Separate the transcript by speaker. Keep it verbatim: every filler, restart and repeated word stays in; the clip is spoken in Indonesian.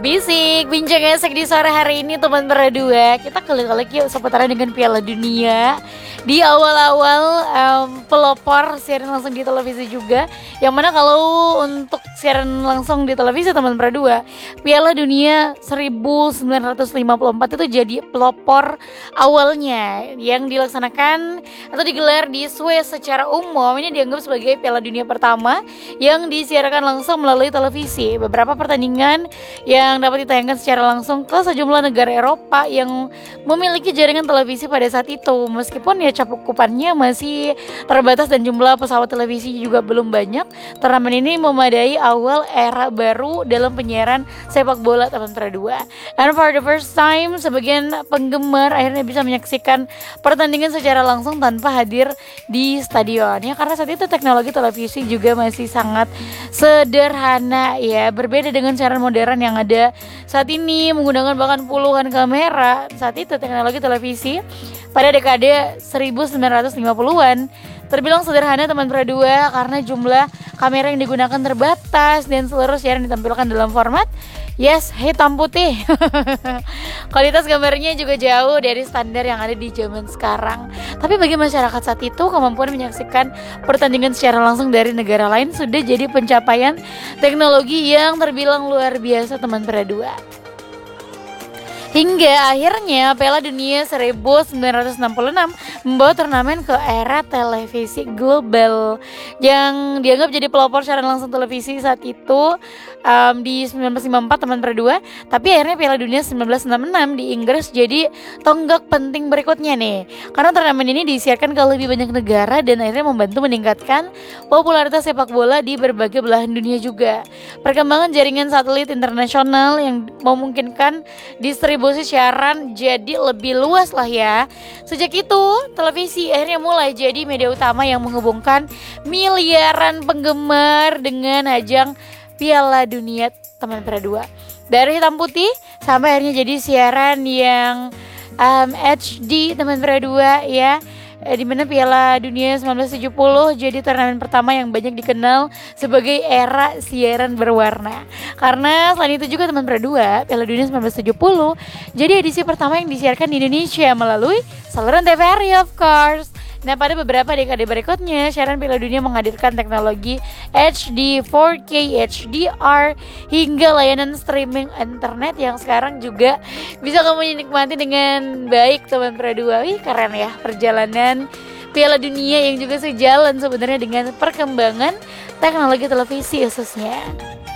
Speaker 1: Bisik, bincang esek di sore hari ini teman berdua. Kita kali-kali yuk seputaran dengan Piala Dunia. Di awal-awal um, pelopor siaran langsung di televisi juga. Yang mana kalau untuk siaran langsung di televisi teman berdua, Piala Dunia seribu sembilan ratus lima puluh empat itu jadi pelopor awalnya yang dilaksanakan atau digelar di Swiss secara umum. Ini dianggap sebagai Piala Dunia pertama yang disiarkan langsung melalui televisi. Beberapa pertandingan yang dapat ditayangkan secara langsung ke sejumlah negara Eropa yang memiliki jaringan televisi pada saat itu. Meskipun ya cakupannya masih terbatas dan jumlah pesawat televisi juga belum banyak, turnamen ini memadai awal era baru dalam penyiaran sepak bola teman berdua. And for the first time, sebagian penggemar akhirnya bisa menyaksikan pertandingan secara langsung tanpa hadir di stadion. Ya karena saat itu teknologi televisi juga masih sangat sederhana ya, berbeda dengan siaran modern yang ada saat ini menggunakan bahkan puluhan kamera. Saat itu teknologi televisi pada dekade seribu sembilan ratus lima puluhan terbilang sederhana teman berdua karena jumlah kamera yang digunakan terbatas dan seluruh siaran ditampilkan dalam format yes hitam putih. Kualitas gambarnya juga jauh dari standar yang ada di zaman sekarang. Tapi bagi masyarakat saat itu, kemampuan menyaksikan pertandingan secara langsung dari negara lain sudah jadi pencapaian teknologi yang terbilang luar biasa teman berdua. Hingga akhirnya Piala Dunia seribu sembilan ratus enam puluh enam membawa turnamen ke era televisi global yang dianggap jadi pelopor siaran langsung televisi saat itu um, di sembilan belas lima puluh empat teman berdua. Tapi akhirnya Piala Dunia seribu sembilan ratus enam puluh enam di Inggris jadi tonggak penting berikutnya nih, karena turnamen ini disiarkan ke lebih banyak negara dan akhirnya membantu meningkatkan popularitas sepak bola di berbagai belahan dunia juga. Perkembangan jaringan satelit internasional yang memungkinkan distribusi siaran jadi lebih luas lah ya. Sejak itu televisi akhirnya mulai jadi media utama yang menghubungkan miliaran penggemar dengan ajang Piala Dunia teman berdua. Dari hitam putih sampai akhirnya jadi siaran yang um, H D teman berdua ya, di mana Piala Dunia seribu sembilan ratus tujuh puluh jadi turnamen pertama yang banyak dikenal sebagai era siaran berwarna. Karena selain itu juga teman berdua, Piala Dunia seribu sembilan ratus tujuh puluh jadi edisi pertama yang disiarkan di Indonesia melalui saluran T V R I of course. Nah, pada beberapa dekade berikutnya, siaran Piala Dunia menghadirkan teknologi H D, four K, H D R, hingga layanan streaming internet yang sekarang juga bisa kamu nikmati dengan baik teman berdua. Wih, keren ya perjalanan Piala Dunia yang juga sejalan sebenarnya dengan perkembangan teknologi televisi khususnya.